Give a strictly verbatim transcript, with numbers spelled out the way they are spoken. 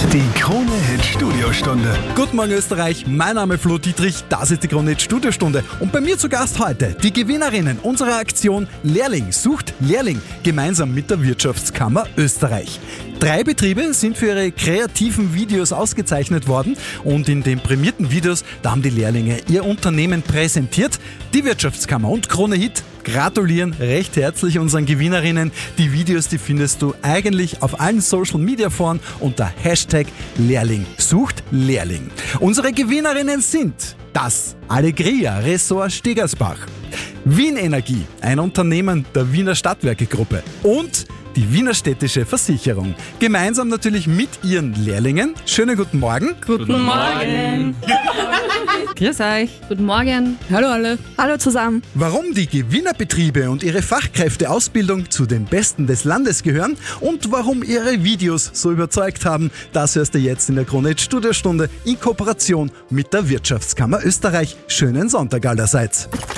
Die Krone-Hit Studiostunde. Guten Morgen Österreich, mein Name ist Flo Dietrich, das ist die Krone-Hit Studiostunde und bei mir zu Gast heute die Gewinnerinnen unserer Aktion Lehrling sucht Lehrling, gemeinsam mit der Wirtschaftskammer Österreich. Drei Betriebe sind für ihre kreativen Videos ausgezeichnet worden und in den prämierten Videos, da haben die Lehrlinge ihr Unternehmen präsentiert. Die Wirtschaftskammer und Krone-Hit gratulieren recht herzlich unseren Gewinnerinnen. Die Videos, die findest du eigentlich auf allen Social-Media-Foren unter Hashtag Lehrling sucht Lehrling. Unsere Gewinnerinnen sind das Allegria Ressort Stegersbach, Wien Energie, ein Unternehmen der Wiener Stadtwerke-Gruppe und die Wiener Städtische Versicherung. Gemeinsam natürlich mit ihren Lehrlingen. Schönen guten Morgen. Guten Morgen. Grüß euch. Guten Morgen. Hallo alle. Hallo zusammen. Warum die Gewinnerbetriebe und ihre Fachkräfteausbildung zu den Besten des Landes gehören und warum ihre Videos so überzeugt haben, das hörst du jetzt in der Krone-Hit Studiostunde in Kooperation mit der Wirtschaftskammer Österreich. Schönen Sonntag allerseits.